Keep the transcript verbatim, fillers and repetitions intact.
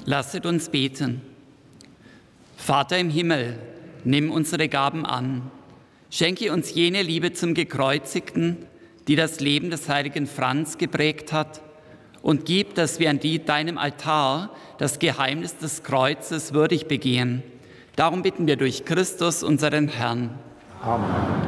Lasset uns beten. Vater im Himmel, nimm unsere Gaben an. Schenke uns jene Liebe zum Gekreuzigten, die das Leben des heiligen Franz geprägt hat, und gib, dass wir an die, deinem Altar das Geheimnis des Kreuzes würdig begehen. Darum bitten wir durch Christus, unseren Herrn. Amen.